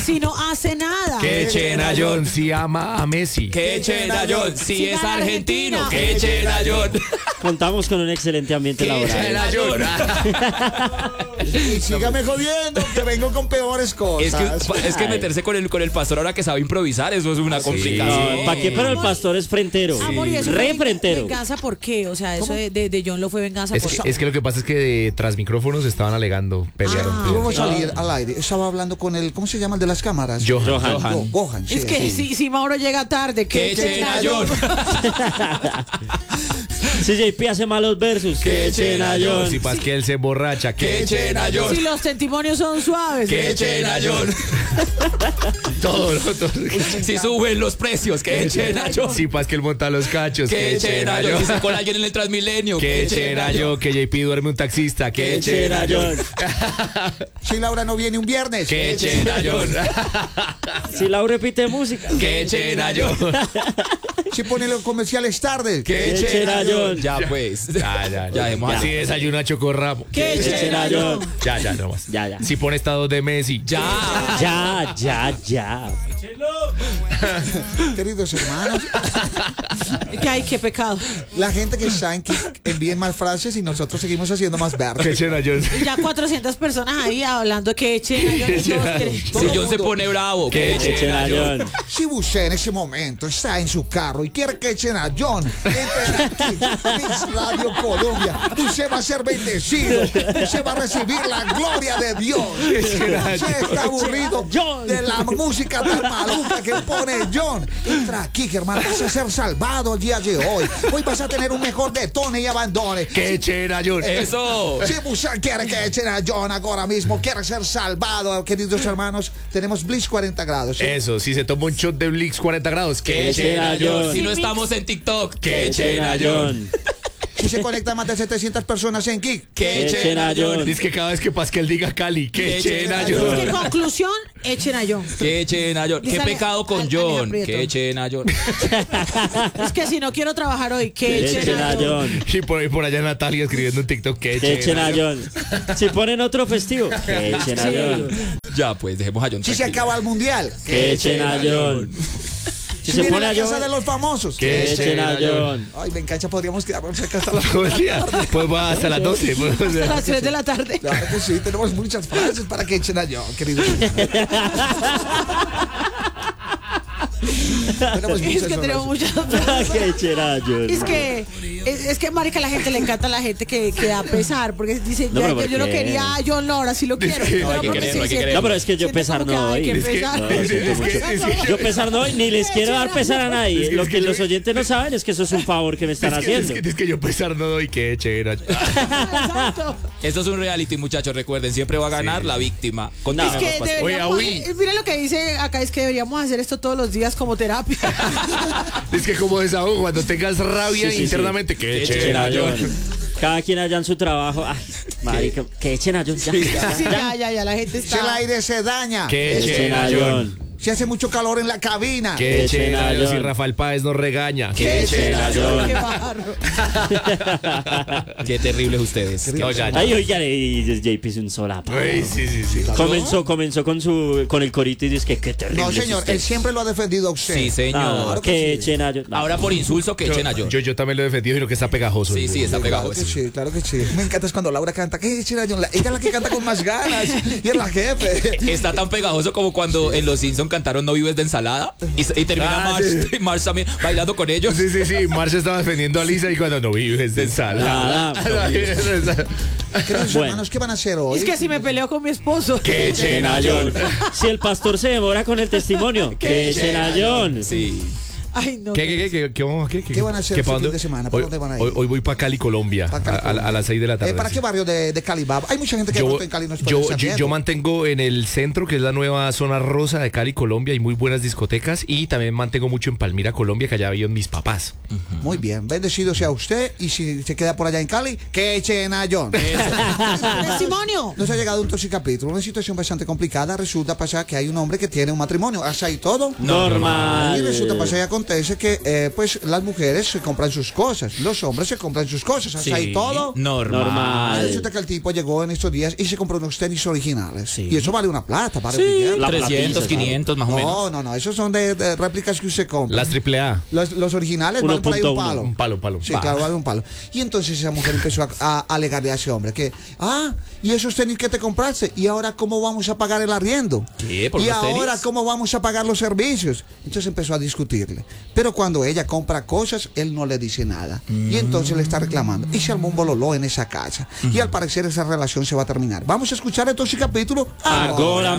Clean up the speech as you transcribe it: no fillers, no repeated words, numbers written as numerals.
si no hace nada? Que echen a John si ama a Messi. Que echen a John si es argentino. Que echen a John. Contamos con un excelente ambiente Que echen laboral. a John. Y sígame jodiendo, que vengo con peores cosas. Es que meterse con el pastor ahora que sabe improvisar, eso es una complicación. No, ¿para qué? Pero el pastor es frentero. Amor, ¿y eso Re fue frentero. venganza por qué? O sea, eso de John lo fue venganza por Es que lo que pasa es que tras micrófonos estaban alegando, pelearon. Y vamos a salir al aire. Estaba hablando con el, ¿cómo se llama el de las cámaras? Johan. Gohan, sí. Es que si Mauro llega tarde, Que echen a John. Si JP hace malos versos, que echen a John. Si Pasquiel se emborracha, Que echen a John. si los testimonios son suaves. Que echen a John. todo, ¿no? Todo. Si suben los precios, que echen a John. Si Pasquiel monta los cachos, Que echen a John. Si se cola alguien en el Transmilenio, que echen a John. Que JP duerme un taxista, que echen a John. Si Laura no viene un viernes. Que echen a John. Si Laura repite música, Que echen a John. Si pone los comerciales tarde. Que echen a John. Ya pues. Ya, dejemos así así. desayuna chocorramo. Que echen a John. Ya, no más. Ya. Si pone estados de Messi, Ya. Ya. Queridos hermanos, Que hay, qué pecado. la gente que saben que envíen más frases y nosotros seguimos haciendo más que verdes. echen a John. Y ya 400 personas ahí hablando que echen a John. echen a Todos creen- Si John se pone bravo, que Echen a John. Si usted en ese momento está en su carro y quiere que echen a John, entre aquí, Mix Radio Colombia. Usted va a ser bendecido. Usted va a recibir la gloria de Dios. Usted está aburrido de la música tan maluca que pone John. Entra aquí, hermano. Vas a ser salvado el día de hoy. Hoy vas a tener un mejor detone y abandone. Que echen a John. Eso. Si usted quiere que echen a John ahora mismo, quiere ser salvado, queridos hermanos, tenemos Blitz 40 grados. ¿sí? Eso, si se toma un shot de Blix 40 grados, que Que echen a John. Si Sí, no Mix. estamos en TikTok, que Echen echen a a John. John. Si se conectan más de 700 personas en Kik. Que echen a John. Dice que cada vez que Pasquiel diga Cali, que echen a Es que John. conclusión, echen a John. Que echen a John. Dice Qué pecado con Alejandro John. Prieto. Que echen a John. Es que si no quiero trabajar hoy, que Echen a John. Y por allá Natalia escribiendo un TikTok, que Que echen a John. John. Si ponen otro festivo, que echen a John. Ya pues, dejemos a John. Si se tranquilo. acaba el mundial. Que echen a John. Si se viene pone la a casa de John, los famosos. que echen a John. Ay, me engancha, podríamos quedarnos acá hasta la Todo el día. Pues va hasta las 12. pues, o sea. A las 3 de la tarde. Claro que sí, tenemos muchas frases para que echen a John, queridos. Tenemos Es muchas que tenemos frases. muchas Que echen a John. es que marica, a la gente le encanta a la gente que da pesar, porque dice, No, ya, pero yo no ¿por qué? quería a John, no, ahora sí lo quiero. que- Pero no, hay que porque quererlo, hay que siente- quererlo. No, pero es que yo siente pesar como que no hay que doy. pesar. No, lo siento mucho. Yo pesar no doy, ni les quiero dar pesar a nadie. Lo que los oyentes no saben es que eso es un favor que me están haciendo. Es que yo pesar no doy, que echen a John. Exacto. Esto es un reality, muchachos. Recuerden, siempre va a ganar la víctima. Es Continuemos, que Pascual. deberíamos, Oye, mira lo que dice acá, es que deberíamos hacer esto todos los días como terapia. Es que como desahogo, cuando tengas rabia Sí, sí, internamente, que Que echen Echen a a John. John. Cada quien allá en su trabajo. Ay, marica, que echen a John. Ya, Sí, ya, la gente Si el está. aire se daña. Que Echen a John. Si hace mucho calor en la cabina. Que echen a John. John. Si Rafael Páez nos regaña. Que echen a John. Qué barro. Qué terribles ustedes. Oigan. Ay, oigan, JP es un solapa. Ay, sí. Comenzó con el corito y dice que qué terrible. No, es señor, usted. él siempre lo ha defendido a usted. Sí, señor. No, que echen a John. No. Ahora por insulso, que echen a John. Yo también lo he defendido, sino que está pegajoso. Sí, sí, está Claro pegajoso. que sí, claro que sí. Me encanta es cuando Laura canta. ¿Qué echen a John? Ella es la que canta con más ganas. Y es la jefe. Está tan pegajoso como cuando en Los Simpson cantaron No vives de ensalada y termina Marsh también bailando con ellos. Sí. Marcia estaba defendiendo a Lisa y cuando no vives de ensalada. Queridos Bueno. hermanos, ¿qué van a hacer hoy? Es que si me peleo con mi esposo. Que echen a John. Si el pastor se demora con el testimonio, que echen a John. Sí. Ay, no. ¿Qué van a hacer ¿Para este fin de semana? ¿Para dónde van a ir? Hoy voy para Cali, Colombia, Pa' Cali, Colombia. a las 6 de la tarde. ¿Para qué barrio de Cali va? Hay mucha gente que de pronto en Cali no es por yo mantengo en el centro, que es la nueva zona rosa de Cali, Colombia. Hay muy buenas discotecas. Y también mantengo mucho en Palmira, Colombia, que allá viven mis papás. Muy bien, bendecido sea usted. Y si se queda por allá en Cali, que echen a John. Testimonio. Nos ha llegado un capítulo, una situación bastante complicada. Resulta pasar que hay un hombre que tiene un matrimonio. ¿Hasta ahí todo? Normal. Y resulta pasar que acontece que pues las mujeres se compran sus cosas, los hombres se compran sus cosas, hasta ahí todo. Normal. Resulta que el tipo llegó en estos días y se compró unos tenis originales. Sí. Y eso vale una plata, vale Sí, un billete. 300, 500 más o menos. No, esos son de réplicas que usted compra. Las AAA. Los originales valen por ahí un 1.1. palo. Un palo. Sí, claro, vale un palo. Y entonces esa mujer empezó a alegarle a ese hombre que, y esos tenis que te compraste, y ahora cómo vamos a pagar el arriendo. ¿Qué? ¿Por Y los ahora tenis? cómo vamos a pagar los servicios. Entonces empezó a discutirle. Pero cuando ella compra cosas, él no le dice nada. Y entonces le está reclamando. Y se armó un bololó en esa casa. Y al parecer esa relación se va a terminar. Vamos a escuchar entonces el capítulo Agora